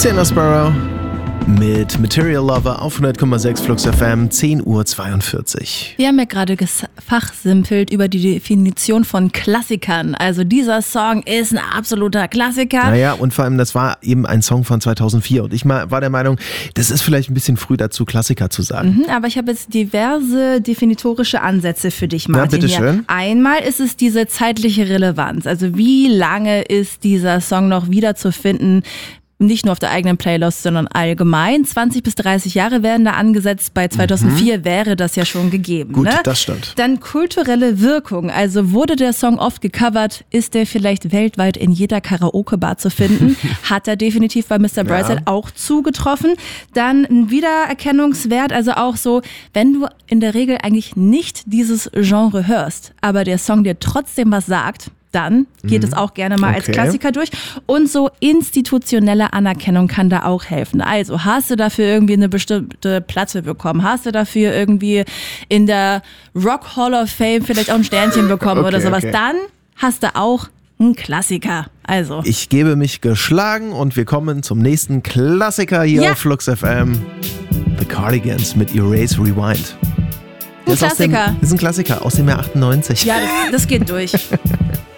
Sienna Sparrow mit Material Lover auf 100,6 Flux FM, 10:42 Uhr. Wir haben ja gerade gefachsimpelt über die Definition von Klassikern. Also dieser Song ist ein absoluter Klassiker. Naja, und vor allem, das war eben ein Song von 2004. Und ich war der Meinung, das ist vielleicht ein bisschen früh dazu, Klassiker zu sagen. Aber ich habe jetzt diverse definitorische Ansätze für dich, Martin. Ja, bitteschön. Einmal ist es diese zeitliche Relevanz. Also wie lange ist dieser Song noch wiederzufinden? Nicht nur auf der eigenen Playlist, sondern allgemein. 20 bis 30 Jahre werden da angesetzt. Bei 2004 wäre das ja schon gegeben. Gut, ne? das stimmt. Dann kulturelle Wirkung. Also wurde der Song oft gecovert? Ist der vielleicht weltweit in jeder Karaoke-Bar zu finden? Hat er definitiv bei Mr. Brightside auch zugetroffen. Dann ein Wiedererkennungswert. Also auch so, wenn du in der Regel eigentlich nicht dieses Genre hörst, aber der Song dir trotzdem was sagt, dann geht es auch gerne mal als Klassiker durch. Und so institutionelle Anerkennung kann da auch helfen. Also hast du dafür irgendwie eine bestimmte Platte bekommen? Hast du dafür irgendwie in der Rock Hall of Fame vielleicht auch ein Sternchen bekommen oder sowas? Dann hast du auch einen Klassiker. Also. Ich gebe mich geschlagen und wir kommen zum nächsten Klassiker hier auf Flux FM. The Cardigans mit Erase Rewind. Ein Klassiker. Das ist ein Klassiker aus dem Jahr 98. Ja, das geht durch.